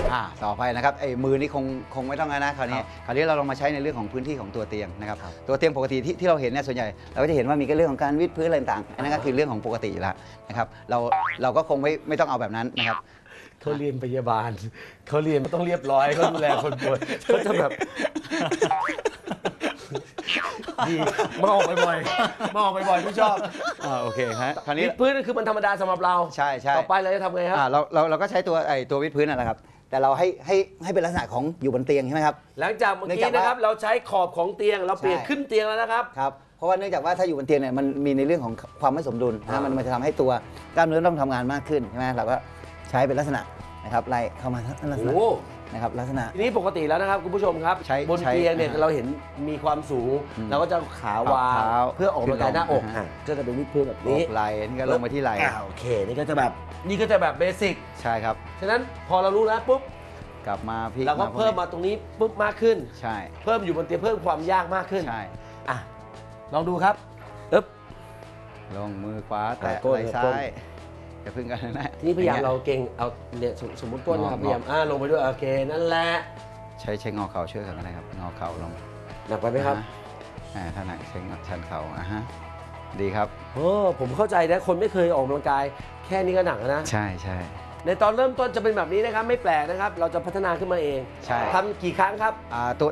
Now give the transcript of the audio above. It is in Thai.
ต่อไปนะครับไอ้มือนี่คงไม่ต้องแล้วนะคราวนี้เราลองมาใช้ในเรื่องของพื้นที่ของตัวเตียงนะครับตัวเตียงปกติที่เราเห็นเนี่ยส่วนใหญ่เราก็จะเห็นว่ามีเรื่องของการวิดพื้นอะไรต่างๆอันนั้นก็คือเรื่องของปกติอยู่แล้วนะครับเราก็คงไม่ต้องเอาแบบนั้นนะครับเขาเรียนพยาบาลเขาเรียนต้องเรียบร้อยเขาดูแลคนป่วยเขาจะแบบดีมาออกบ่อยๆพี่ชอบโอเคฮะคราวนี้วิดพื้นคือมันธรรมดาสำหรับเราใช่ต่อไปเราจะทำไงครับเราก็ใช้ตัววิดพื้นนั่นแหละครับแต่เราให้เป็นลักษณะของอยู่บนเตียงใช่ไหมครับหลังจากเมื่อกี้นะครับเราใช้ขอบของเตียงเราเปลี่ยนขึ้นเตียงแล้วนะครับครับเพราะว่าเนื่องจากว่าถ้าอยู่บนเตียงเนี่ยมันมีในเรื่องของความไม่สมดุลนะมันจะทำให้ตัวกล้ามเนื้อต้องทำงานมากขึ้นใช่ไหมเราก็ใช้เป็นลักษณะนะครับไล่เข้ามาลักษณะนะครับลักษณะทีนี้ปกติแล้วนะครับคุณผู้ชมครับบนเตียงเนี่ยเราเห็นมีความสูงเราก็จะขาวางเพื่อออกกำลังกายหน้าอกก็จะเป็นวิดพื้นแบบนี้ไหล่นี่ก็ลงไปที่ไหล่โอเคนี่ก็จะแบบเบสิกใช่ครับฉะนั้นพอเรารู้แล้วปุ๊บกลับมาพลิกเราก็เพิ่มมาตรงนี้ปุ๊บมากขึ้นใช่เพิ่มอยู่บนเตียงเพิ่มความยากมากขึ้นใช่ลองดูครับลงมือขวาแตะไหล่ซ้ายจะพึ่งกันนะนี่พยายามเราเก่งเอาเนี่ยสมมติก้นนะครับพยายามลงไปด้วยโอเคนั่นแหละใช้งอเข่าช่วยกันนะครับงอเข่าลงหนักไปไหมครับถ้าหนักใช้ชันเข่าดีครับผมเข้าใจนะคนไม่เคยออกกำลังกายแค่นี้ก็หนักนะใช่ในตอนเริ่มต้นจะเป็นแบบนี้นะครับไม่แปลกนะครับเราจะพัฒนาขึ้นมาเองทำกี่ครั้งครับตัว